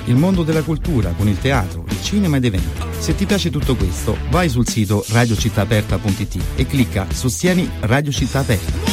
il mondo della cultura con il teatro, il cinema ed eventi. Se ti piace tutto questo, vai sul sito radiocittaaperta.it e clicca Sostieni Radio Città Aperta.